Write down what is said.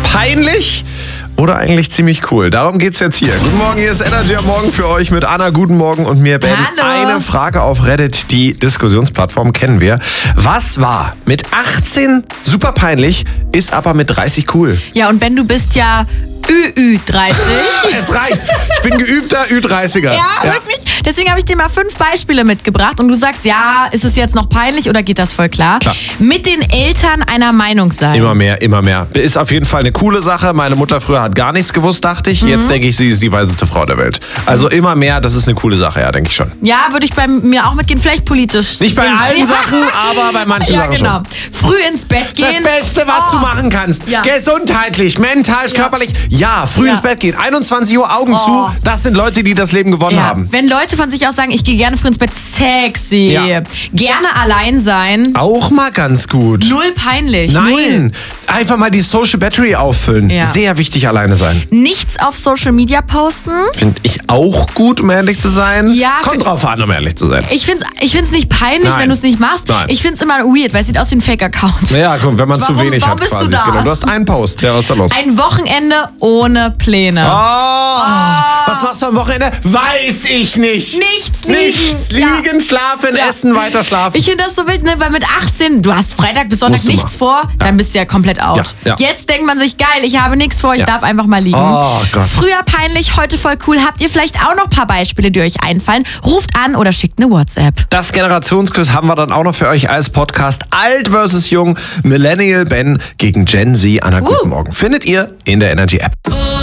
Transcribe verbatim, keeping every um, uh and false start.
Peinlich oder eigentlich ziemlich cool? Darum geht's jetzt hier. Guten Morgen, hier ist Energy am Morgen für euch mit Anna. Guten Morgen und mir, Ben. Hallo. Eine Frage auf Reddit, die Diskussionsplattform kennen wir. Was war mit achtzehn super peinlich, ist aber mit dreißig cool? Ja, und Ben, du bist ja Ü Ü dreißig. Es reicht. Ich bin geübter Ü dreißiger. Ja, wirklich. Deswegen habe ich dir mal fünf Beispiele mitgebracht und du sagst, ja, ist es jetzt noch peinlich oder geht das voll klar? Klar. Mit den Eltern einer Meinung sein. Immer mehr, immer mehr. Ist auf jeden Fall eine coole Sache. Meine Mutter früher hat gar nichts gewusst, dachte ich. Jetzt denke ich, sie ist die weiseste Frau der Welt. Also immer mehr, das ist eine coole Sache, ja, denke ich schon. Ja, würde ich bei mir auch mitgehen, vielleicht politisch. Nicht bei allen Sachen, aber bei manchen Ja, Sachen genau. schon. Früh ins Bett gehen. Das Beste, was Oh. du machen kannst. Ja. Gesundheitlich, mental, Ja. körperlich. Ja, früh Ja. ins Bett gehen. einundzwanzig Uhr Augen Oh. zu. Das sind Leute, die das Leben gewonnen Ja. haben. Wenn Leute von sich aus sagen, ich gehe gerne früh ins Bett, sexy. Ja. Gerne allein sein. Auch mal ganz gut. Null peinlich. Null. Nein, einfach mal die Social Battery auffüllen. Ja. Sehr wichtig, alleine sein. Nichts auf Social Media posten. Finde ich auch gut, um ehrlich zu sein. Ja, Kommt find- drauf an, um ehrlich zu sein. Ich find's, ich find's nicht peinlich, Nein. wenn du es nicht machst. Nein. Ich find's immer weird, weil es sieht aus wie ein Fake-Account. Naja, komm, wenn man zu Warum- wenig warum hat bist du quasi. da? Genau, du hast einen Post. Ja, was ist da los? Ein Wochenende ohne Pläne. Oh, was machst du am Wochenende? Weiß ich nicht. Nichts liegen. Nichts. Ja. Liegen, schlafen, Ja. essen, weiter schlafen. Ich finde das so wild, ne? Weil mit achtzehn, du hast Freitag bis Sonntag Musst du nichts machen. vor, dann bist du ja komplett out. Ja, ja. Jetzt denkt man sich, geil, ich habe nichts vor, ich Ja. darf einfach mal liegen. Oh Gott. Früher peinlich, heute voll cool. Habt ihr vielleicht auch noch ein paar Beispiele, die euch einfallen? Ruft an oder schickt eine WhatsApp. Das Generationsquiz haben wir dann auch noch für euch als Podcast. Alt versus Jung, Millennial Ben gegen Gen Z. Anna, guten Uh. Morgen. Findet ihr in der Energy App.